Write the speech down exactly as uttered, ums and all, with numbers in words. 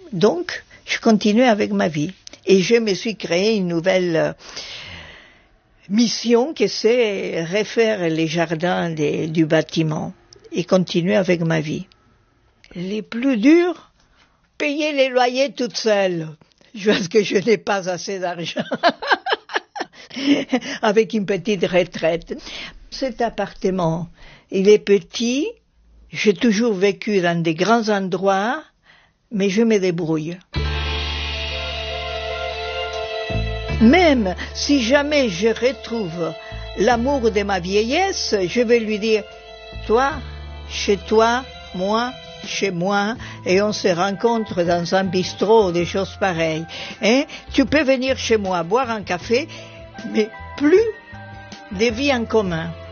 Donc, je continue avec ma vie. Et je me suis créé une nouvelle euh, mission qui c'est refaire les jardins des, du bâtiment et continuer avec ma vie. Les plus durs, payer les loyers toute seule, parce que je n'ai pas assez d'argent, avec une petite retraite. Cet appartement, il est petit, j'ai toujours vécu dans des grands endroits, mais je me débrouille. Même si jamais je retrouve l'amour de ma vieillesse, je vais lui dire, toi, chez toi, moi, chez moi, et on se rencontre dans un bistrot, des choses pareilles. Hein? Tu peux venir chez moi boire un café, mais plus de vie en commun.